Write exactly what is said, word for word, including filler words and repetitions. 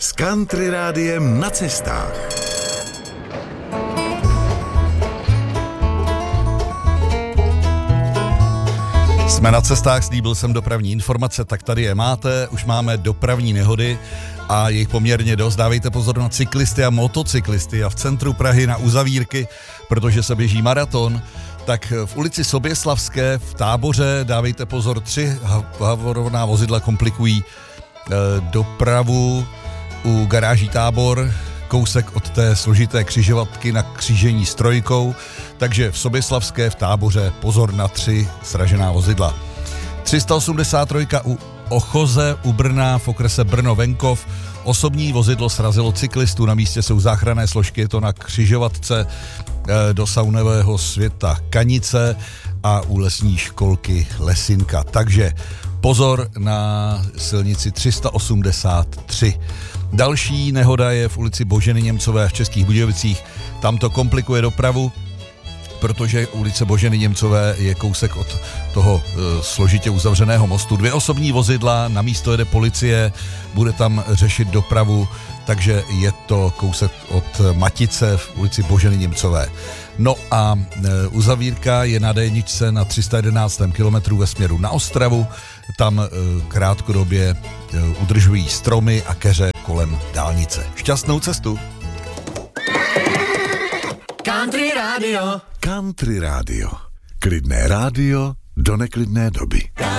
s Country Rádiem na cestách. Jsme na cestách, slíbil jsem dopravní informace, tak tady je máte. Už máme dopravní nehody a je jich poměrně dost. Dávejte pozor na cyklisty a motocyklisty a v centru Prahy na uzavírky, protože se běží maraton. Tak v ulici Soběslavské v Táboře dávejte pozor, tři havarovná vozidla komplikují e, dopravu u garáží Tábor, kousek od té složité křižovatky na křížení s trojkou, takže v Soběslavské v Táboře pozor na tři sražená vozidla. tři sta osmdesát tři u Ochoze u Brna v okrese Brno-Venkov. Osobní vozidlo srazilo cyklistu, na místě jsou záchranné složky, je to na křižovatce do saunového světa Kanice a u lesní školky Lesinka. Takže pozor na silnici tři sta osmdesát tři. Další nehoda je v ulici Boženy Němcové v Českých Budějovicích. Tam to komplikuje dopravu, protože ulice Boženy Němcové je kousek od toho e, složitě uzavřeného mostu. Dvě osobní vozidla, na místo jede policie, bude tam řešit dopravu, takže je to kousek od Matice v ulici Boženy Němcové. No a e, uzavírka je na D jedna na tři sta jedenáct kilometrů ve směru na Ostravu. Tam e, krátkodobě e, udržují stromy a keře kolem dálnice. Šťastnou cestu! Country Radio. Country Rádio. Klidné rádio do neklidné doby.